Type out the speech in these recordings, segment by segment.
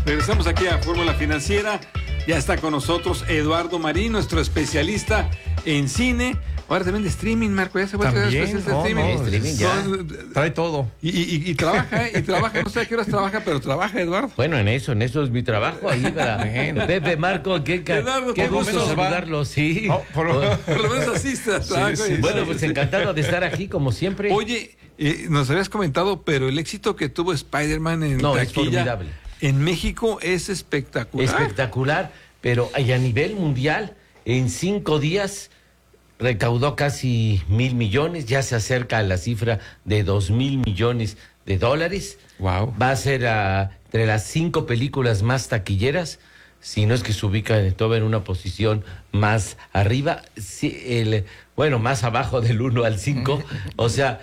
Regresamos aquí a Fórmula Financiera. Ya está con nosotros Eduardo Marín, nuestro especialista en cine. Ahora también de streaming, Marco. Ya se va a traer especialista de streaming. Streaming ya. Trae todo. Y trabaja, no sé a qué horas trabaja, pero trabaja, Eduardo. Bueno, en eso es mi trabajo ahí para Pepe, Marco, qué gusto saludarlo, sí. No, por lo menos asiste al trabajo. Sí. Bueno, pues encantado de estar aquí, como siempre. Oye, nos habías comentado, pero el éxito que tuvo Spider-Man en taquilla, es formidable. En México es espectacular. Espectacular, pero a nivel mundial, en 5 días recaudó casi 1,000 millones, ya se acerca a la cifra de 2,000 millones de dólares. Wow. Va a ser entre las 5 películas más taquilleras, si no es que se ubica todo en una posición más arriba, más abajo del 1 al 5, o sea,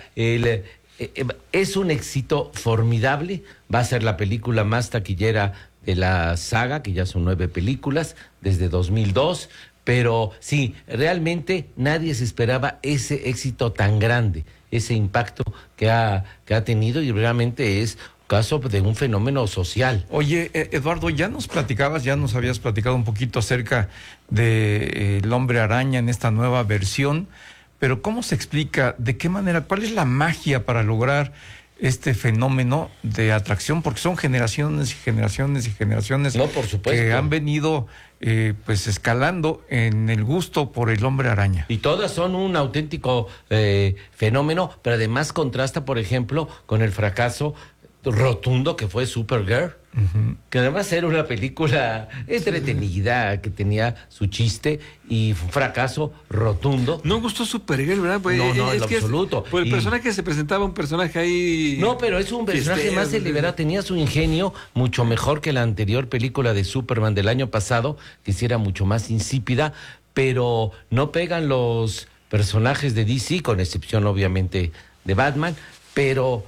es un éxito formidable, va a ser la película más taquillera de la saga, que ya son 9 películas, desde 2002, pero sí, realmente nadie se esperaba ese éxito tan grande, ese impacto que ha tenido, y realmente es caso de un fenómeno social. Oye, Eduardo, ya nos habías platicado un poquito acerca de El Hombre Araña en esta nueva versión, pero ¿cómo se explica? ¿De qué manera? ¿Cuál es la magia para lograr este fenómeno de atracción? Porque son generaciones y generaciones y generaciones por supuesto, que han venido pues escalando en el gusto por El Hombre Araña. Y todas son un auténtico fenómeno, pero además contrasta, por ejemplo, con el fracaso rotundo que fue Supergirl, que además era una película entretenida, que tenía su chiste, y fue un fracaso rotundo. No gustó Supergirl, ¿verdad? Pues, no, en absoluto. Pues el personaje se presentaba, un personaje ahí... No, pero es un personaje más celebrado, tenía su ingenio mucho mejor que la anterior película de Superman del año pasado, que sí era mucho más insípida, pero no pegan los personajes de DC, con excepción obviamente de Batman. Pero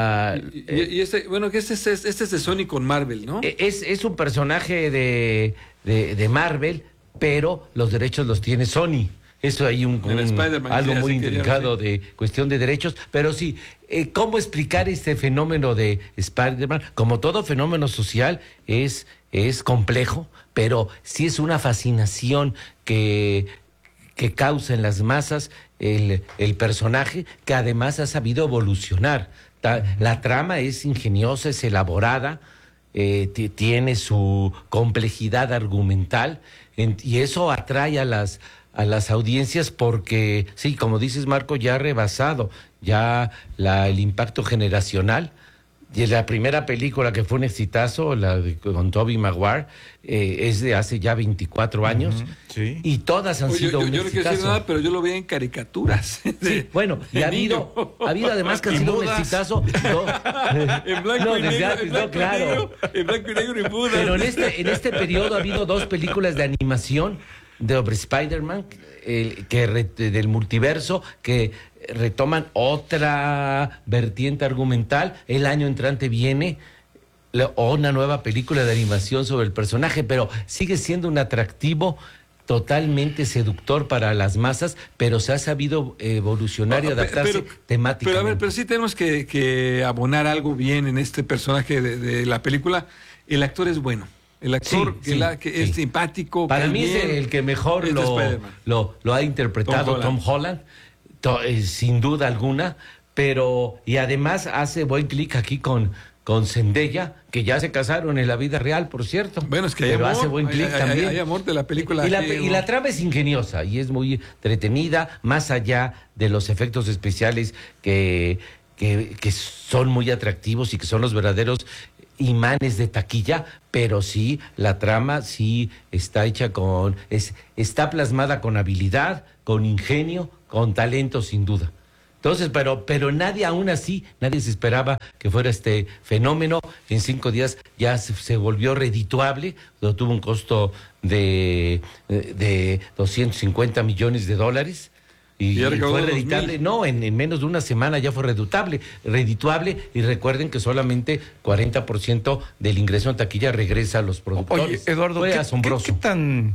este es de Sony con Marvel, ¿no? Es un personaje de Marvel, pero los derechos los tiene Sony. Eso hay algo muy intrincado de cuestión de derechos. Pero sí, ¿cómo explicar este fenómeno de Spider-Man? Como todo fenómeno social, es complejo, pero sí es una fascinación que causa en las masas el personaje, que además ha sabido evolucionar. La trama es ingeniosa, es elaborada, tiene su complejidad argumental, y eso atrae a las audiencias porque, sí, como dices, Marco, ya ha rebasado el impacto generacional. Y la primera película que fue un exitazo, con Tobey Maguire, es de hace ya 24 años. Sí. Y todas han sido un exitazo. Yo no quiero decir nada, pero yo lo veía en caricaturas. Sí, bueno, y ha habido además que ha sido un exitazo. En blanco y negro. Claro. En blanco y negro y mudas. Pero en este periodo ha habido 2 películas de animación de Spider-Man, del multiverso, que retoman otra vertiente argumental. El año entrante viene una nueva película de animación sobre el personaje, pero sigue siendo un atractivo totalmente seductor para las masas, pero se ha sabido evolucionar y adaptarse temáticamente. Pero sí tenemos que abonar algo bien en este personaje de la película. El actor es bueno. El actor que es simpático. Para mí es el que mejor lo ha interpretado, Tom Holland. Sin duda alguna, y además hace buen clic aquí con Zendaya, que ya se casaron en la vida real, por cierto. Bueno, es que pero hace buen clic también. Hay amor de la película. Y la trama es ingeniosa y es muy entretenida, más allá de los efectos especiales que son muy atractivos y que son los verdaderos imanes de taquilla, pero sí, la trama sí está hecha está plasmada con habilidad, con ingenio, con talento, sin duda. Entonces, pero nadie, aún así, nadie se esperaba que fuera este fenómeno. En 5 días ya se volvió redituable, tuvo un costo de 250 millones de dólares. Y fue reditable, en menos de una semana ya fue redituable, y recuerden que solamente 40% del ingreso en taquilla regresa a los productores. Oye, Eduardo, fue asombroso. ¿Qué tan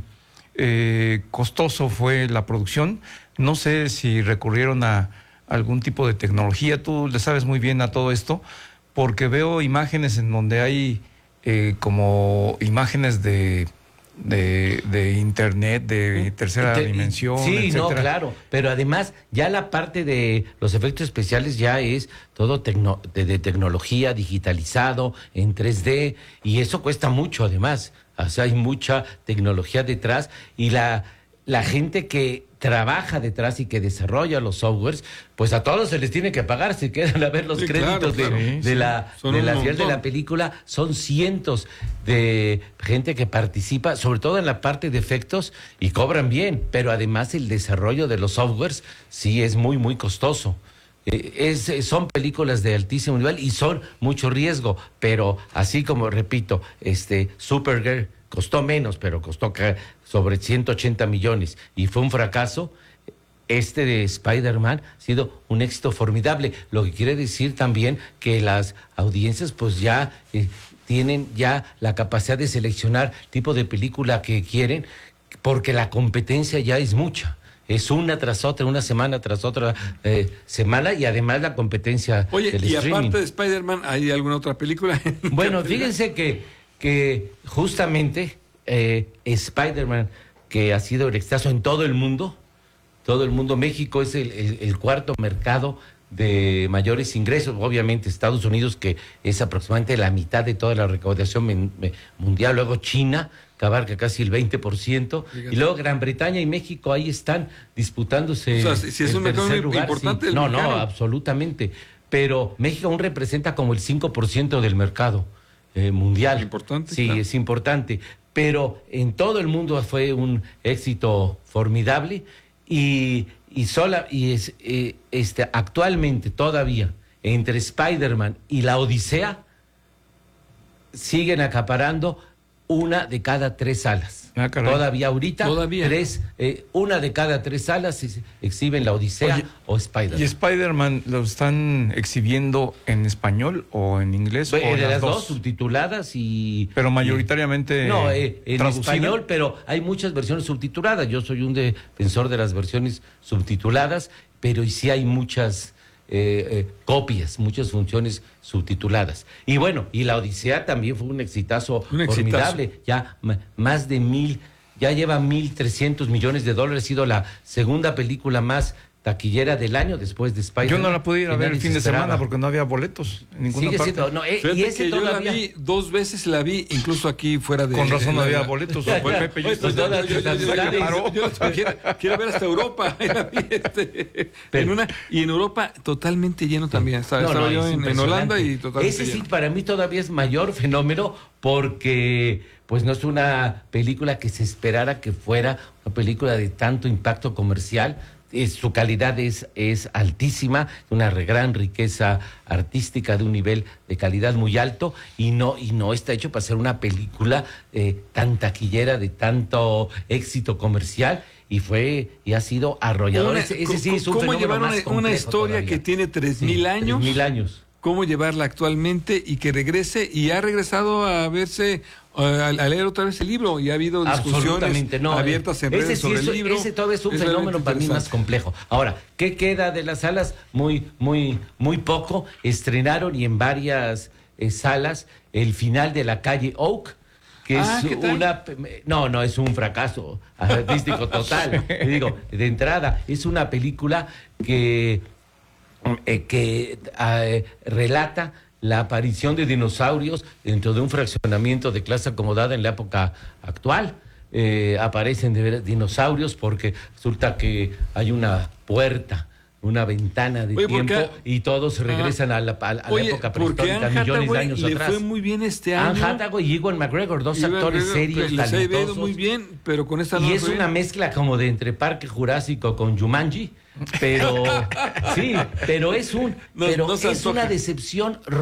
costoso fue la producción? No sé si recurrieron a algún tipo de tecnología, tú le sabes muy bien a todo esto, porque veo imágenes en donde hay como imágenes de internet, de tercera dimensión, sí, etcétera. No, claro, pero además ya la parte de los efectos especiales ya es todo de tecnología, digitalizado, en 3D, y eso cuesta mucho además, o sea, hay mucha tecnología detrás, y la gente que trabaja detrás y que desarrolla los softwares, pues a todos se les tiene que pagar, se quedan a ver los créditos claro. de la final de la película, son cientos de gente que participa, sobre todo en la parte de efectos, y cobran bien, pero además el desarrollo de los softwares sí es muy, muy costoso. Son películas de altísimo nivel y son mucho riesgo, pero así como repito, Supergirl costó menos, pero costó sobre 180 millones y fue un fracaso. De Spider-Man ha sido un éxito formidable, lo que quiere decir también que las audiencias pues ya tienen ya la capacidad de seleccionar tipo de película que quieren, porque la competencia ya es mucha. Es una tras otra, una semana tras otra semana, y además la competencia del y streaming. Aparte de Spider-Man, ¿hay alguna otra película? Bueno, fíjense que justamente Spider-Man, que ha sido el exitazo en todo el mundo, México es el cuarto mercado de mayores ingresos, obviamente Estados Unidos, que es aproximadamente la mitad de toda la recaudación mundial, luego China, que abarca casi el 20%, y luego Gran Bretaña y México ahí están disputándose. O sea, si es un mercado importante. Sí. No, absolutamente. Pero México aún representa como el 5% del mercado mundial. Importante. Sí, claro. Es importante. Pero en todo el mundo fue un éxito formidable actualmente todavía entre Spider-Man y La Odisea siguen acaparando una de cada 3 salas. Todavía ahorita, una de cada 3 salas exhiben La Odisea o Spider-Man. ¿Y Spider-Man lo están exhibiendo en español o en inglés? De las dos, subtituladas y... Pero mayoritariamente en español, pero hay muchas versiones subtituladas. Yo soy un defensor de las versiones subtituladas, pero sí hay muchas copias, muchas funciones subtituladas. Y bueno, y La Odisea también fue un exitazo formidable. Ya más de ya lleva 1.300 millones de dólares. Ha sido la segunda película más taquillera del año después de Spider-Man. Yo no la pude ir a ver el fin de semana porque no había boletos en ninguna parte. Yo la vi 2 veces, incluso aquí fuera de... Con razón no había boletos. Quiero ver hasta Europa. Y en Europa totalmente lleno también. Estaba yo en Holanda y totalmente lleno. Ese sí, para mí todavía es mayor fenómeno porque pues no es una película que se esperara que fuera una película de tanto impacto comercial. Su calidad es altísima, una gran riqueza artística de un nivel de calidad muy alto, y no está hecho para ser una película tan taquillera, de tanto éxito comercial, y ha sido arrollador. Ese sí es un ¿Cómo fenómeno llevar una historia todavía, que tiene 3,000 años? 3,000 años. ¿Cómo llevarla actualmente y que regrese? Y ha regresado a verse, a leer otra vez el libro, y ha habido discusiones abiertas en redes sobre el libro. Ese todo es un fenómeno para mí más complejo. Ahora, ¿qué queda de las salas? Muy poco. Estrenaron, y en varias salas, el final de La Calle Oak, que es es un fracaso artístico total. Digo, de entrada, es una película que relata la aparición de dinosaurios dentro de un fraccionamiento de clase acomodada en la época actual. Aparecen dinosaurios porque resulta que hay una puerta, una ventana de tiempo, y todos regresan a la época prehistórica, millones de años atrás. Le fue muy bien este año. Anne Hathaway y Ewan McGregor, dos actores serios, talentosos. Les ha ido muy bien, pero con esta y es una mezcla como de entre Parque Jurásico con Jumanji, pero sí, pero es una decepción